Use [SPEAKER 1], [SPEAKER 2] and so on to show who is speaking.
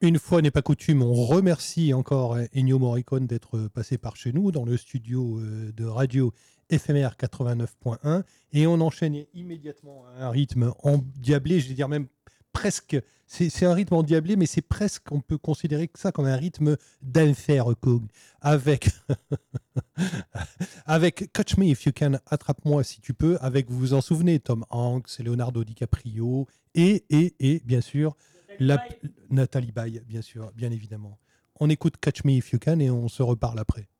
[SPEAKER 1] Une fois n'est pas coutume, on remercie encore Ennio Morricone d'être passé par chez nous dans le studio de radio éphémère 89.1 et on enchaîne immédiatement à un rythme endiablé, je vais dire même presque, c'est un rythme endiablé, mais c'est presque, on peut considérer que ça comme un rythme d'enfer avec, avec Catch Me If You Can, Attrape-moi si tu peux, avec, vous vous en souvenez, Tom Hanks, Leonardo DiCaprio et bien sûr, Nathalie Baye, bien sûr, bien évidemment. On écoute Catch Me If You Can et on se reparle après.